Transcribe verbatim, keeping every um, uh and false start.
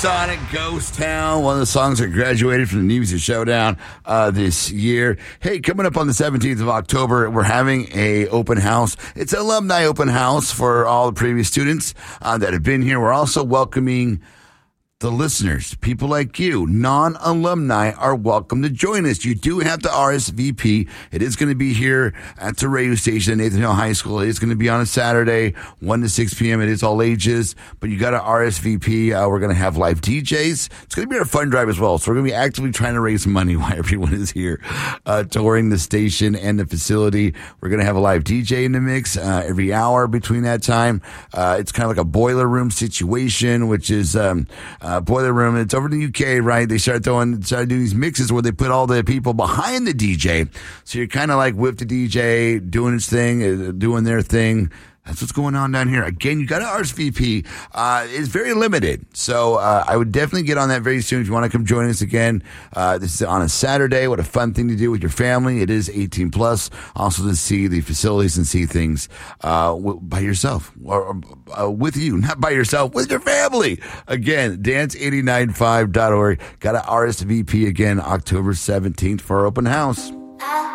Sonic Ghost Town, one of the songs that graduated from the New Music Showdown uh, this year. Hey, coming up on the seventeenth of October, we're having a open house. It's an alumni open house for all the previous students uh, that have been here. We're also welcoming the listeners, people like you, non-alumni are welcome to join us. You do have to R S V P. It is going to be here at the radio station at Nathan Hale High School. It is going to be on a Saturday, one to six p.m. It is all ages, but you got to R S V P. Uh, we're going to have live D Js. It's going to be our fun drive as well. So we're going to be actively trying to raise money while everyone is here uh, touring the station and the facility. We're going to have a live D J in the mix uh, every hour between that time. Uh, it's kind of like a boiler room situation, which is um, Uh, boiler room. It's over in the U K, right? They started throwing, started doing these mixes where they put all the people behind the D J. So you're kind of like with the D J doing his thing, uh, doing their thing. That's what's going on down here. Again, you got to R S V P. Uh, it's very limited. So uh, I would definitely get on that very soon if you want to come join us again. Uh, this is on a Saturday. What a fun thing to do with your family. It is eighteen plus. Also to see the facilities and see things uh, w- by yourself or uh, with you, not by yourself, with your family. Again, dance eight nine five dot org. Got to R S V P again October seventeenth for our open house.